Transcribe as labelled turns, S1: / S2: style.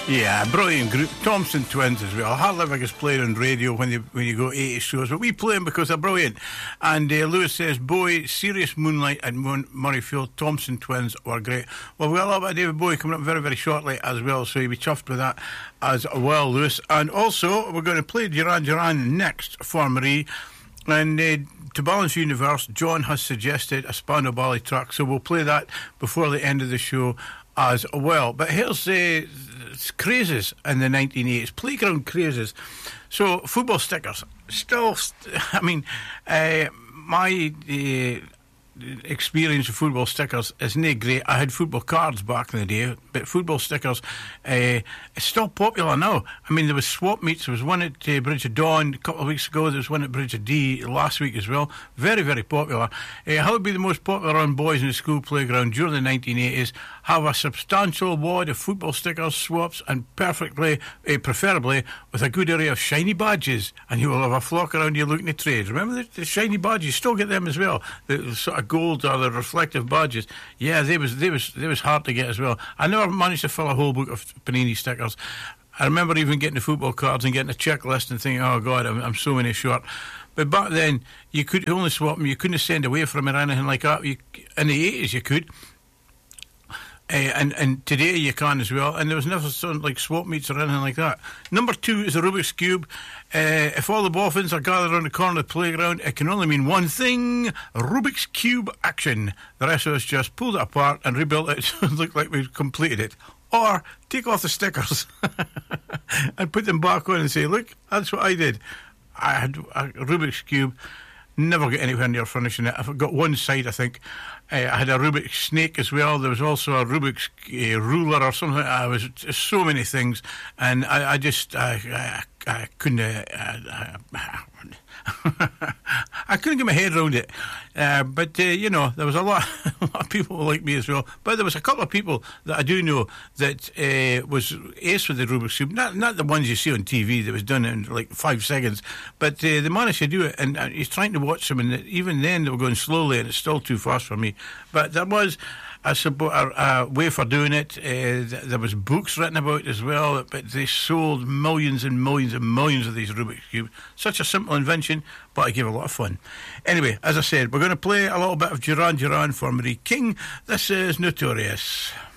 S1: Yeah, brilliant group. Thompson Twins as well. Hardly ever gets played on radio when you go 80 shows, but we play them because they're brilliant. And Lewis says, Bowie, Serious Moonlight and Murrayfield, Thompson Twins were great. Well, we've got a lot about David Bowie coming up very, very shortly as well, so you'll be chuffed with that as well, Lewis. And also, we're going to play Duran Duran next for Marie. And to balance the universe, John has suggested a Spandau Ballet track, so we'll play that before the end of the show as well. But here's crazes in the 1980s, playground crazes. So football stickers, still, my experience of football stickers is no great. I had football cards back in the day, but football stickers, it's still popular now. I mean, there was swap meets. There was one at Bridge of Dawn a couple of weeks ago. There was one at Bridge of Dee last week as well. Very, very popular. How would be the most popular on boys in the school playground during the 1980s? Have a substantial wad of football stickers, swaps, and preferably with a good array of shiny badges, and you will have a flock around you looking to trade. Remember the shiny badges? You still get them as well. The sort of gold or the reflective badges. Yeah, they was hard to get as well. I never managed to fill a whole book of Panini stickers. I remember even getting the football cards and getting a checklist and thinking, oh God, I'm so many short. But back then, you could only swap them. You couldn't send away from it or anything like that. In the 80s, you could. And today you can as well. And there was never something like swap meets or anything like that. Number 2 is a Rubik's Cube. If all the boffins are gathered around the corner of the playground, it can only mean one thing: Rubik's Cube action. The rest of us just pulled it apart and rebuilt it so it looked like we'd completed it. Or take off the stickers and put them back on and say, look, that's what I did. I had a Rubik's Cube. Never got anywhere near finishing it. I've got one side, I think. I had a Rubik's snake as well. There was also a Rubik's ruler or something. I was so many things, and I couldn't. I couldn't get my head around it. But there was a lot of people like me as well. But there was a couple of people that I do know that was ace with the Rubik's Cube. Not the ones you see on TV that was done in like 5 seconds, but they managed to do it. And he's trying to watch them, and even then they were going slowly, and it's still too fast for me. But there was a way for doing it. There was books written about it as well, but they sold millions and millions and millions of these Rubik's Cubes. Such a simple invention, but it gave a lot of fun. Anyway, as I said, we're going to play a little bit of Duran Duran for Marie King. This is Notorious.